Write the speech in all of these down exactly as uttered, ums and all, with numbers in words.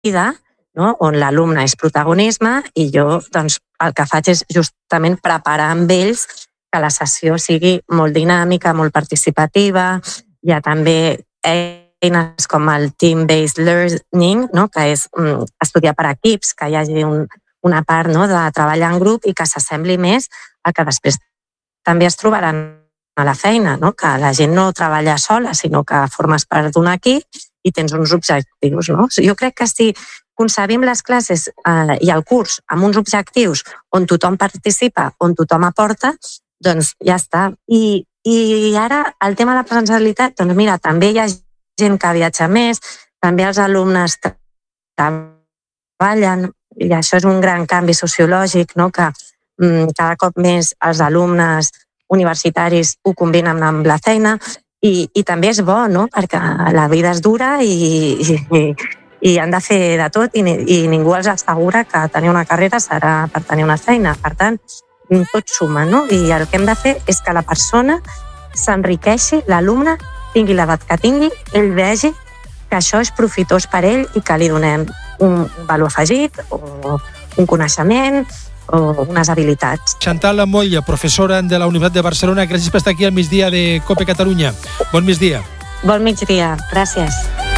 no? On l'alumne és protagonisme i jo doncs, el que faig és justament preparar amb ells que la sessió sigui molt dinàmica, molt participativa. Hi ha també eines com el team-based learning, no? Que és um, estudiar per equips, que hi hagi un, una part, no? De treballar en grup i que s'assembli més a que després també es trobaran a la feina, no? Que la gent no treballa sola, sinó que formes part d'un equip i tens uns objectius. No? Jo crec que si concebim les classes eh, i el curs amb uns objectius on tothom participa, on tothom aporta, doncs ja està. I, i ara el tema de la presencialitat, doncs mira, també hi ha gent que viatja més, també els alumnes treballen, i això és un gran canvi sociològic, no? Que mm, cada cop més els alumnes universitaris ho combinen amb la feina i, i també és bo, no? Perquè la vida és dura i, i, i han de fer de tot i, i ningú els assegura que tenir una carrera serà per tenir una feina. Per tant, tot suma, no? I el que hem de fer és que la persona s'enriqueixi, l'alumne tingui l'edat que tingui, ell vegi que això és profitós per ell i que li donem un valor afegit o un coneixement o unes habilitats. Chantal Molla, professora de la Universitat de Barcelona, gràcies per estar aquí al migdia de COPE Catalunya. Bon migdia. Bon migdia, gràcies.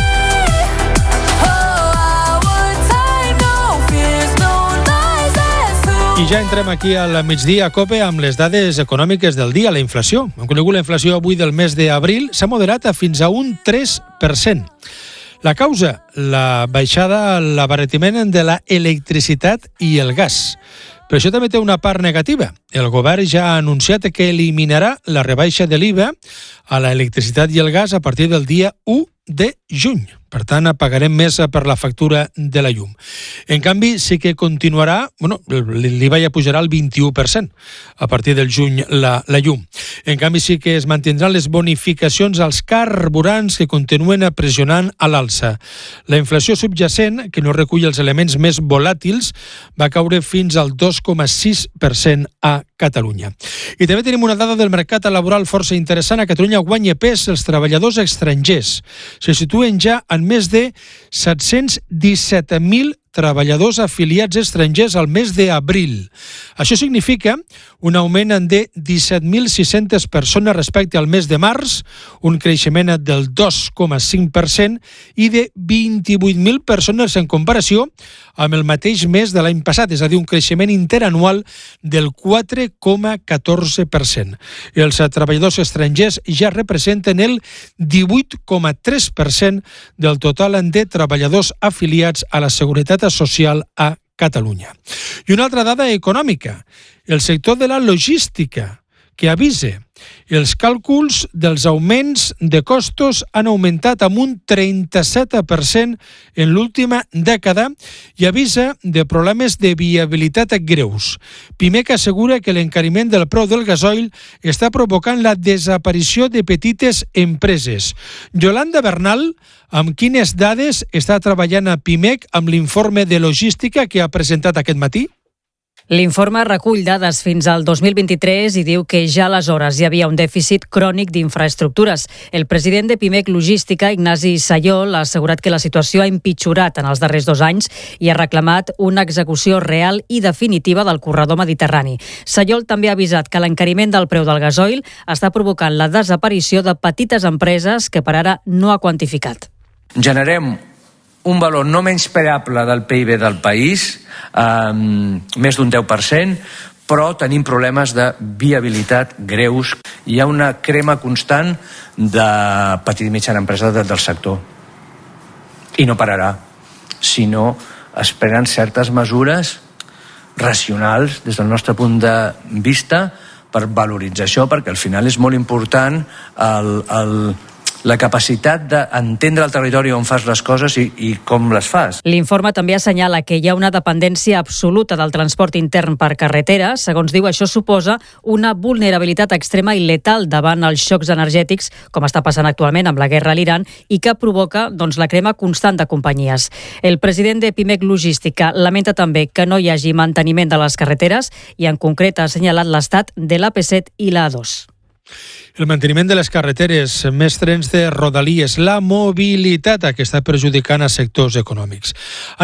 I ja entrem aquí al migdia a COPE amb les dades econòmiques del dia, la inflació. Hem conegut la inflació avui del mes d'abril, s'ha moderat a fins a un tres per cent. La causa, la baixada, l'abaratiment de l'electricitat i el gas. Però això també té una part negativa. El govern ja ha anunciat que eliminarà la rebaixa de l'I V A a l'electricitat i el gas a partir del dia u de juny. Per tant, pagarem més per la factura de la llum. En canvi, sí que continuarà, bueno, l'I V A ja pujarà al vint-i-u per cent a partir del juny la, la llum. En canvi, sí que es mantindran les bonificacions als carburants que continuen pressionant a l'alça. La inflació subjacent, que no recull els elements més volàtils, va caure fins al dos coma sis per cent a Catalunya. I també tenim una dada del mercat laboral força interessant. A Catalunya guanya pes els treballadors estrangers. Se situen ja en més de set-cents disset mil treballadors afiliats estrangers al mes d'abril. Això significa un augment de disset mil sis-centes persones respecte al mes de març, un creixement del dos coma cinc per cent i de vint-i-vuit mil persones en comparació amb el mateix mes de l'any passat, és a dir, un creixement interanual del quatre coma catorze per cent. Els treballadors estrangers ja representen el divuit coma tres per cent del total de treballadors afiliats a la Seguretat Social a Catalunya. I una altra dada econòmica, el sector de la logística, que avisa els càlculs dels augments de costos han augmentat amb un trenta-set per cent en l'última dècada i avisa de problemes de viabilitat greus. Pimec assegura que l'encariment del preu del gasoil està provocant la desaparició de petites empreses. Yolanda Bernal, amb quines dades està treballant a Pimec amb l'informe de logística que ha presentat aquest matí? L'informe recull dades fins al dos mil vint-i-tres i diu que ja aleshores hi havia un dèficit crònic d'infraestructures. El president de Pimec Logística, Ignasi Sayol, ha assegurat que la situació ha empitjorat en els darrers dos anys i ha reclamat una execució real i definitiva del corredor mediterrani. Sayol també ha avisat que l'encariment del preu del gasoil està provocant la desaparició de petites empreses que per ara no ha quantificat. Generem un valor no menyspreable del P I B del país, eh, més d'un deu per cent, però tenim problemes de viabilitat greus. Hi ha una crema constant de petita i mitjana empresa del sector. I no pararà, sinó es prenen certes mesures racionals des del nostre punt de vista per valoritzar això, perquè al final és molt important el... el la capacitat d'entendre el territori on fas les coses i, i com les fas. L'informe també assenyala que hi ha una dependència absoluta del transport intern per carretera. Segons diu, això suposa una vulnerabilitat extrema i letal davant els xocs energètics, com està passant actualment amb la guerra a l'Iran, i que provoca doncs, la crema constant de companyies. El president de Pimec Logística lamenta també que no hi hagi manteniment de les carreteres i en concret ha assenyalat l'estat de l'A P set i l'A dos. El manteniment de les carreteres, més trens de rodalies, la mobilitat que està perjudicant a sectors econòmics.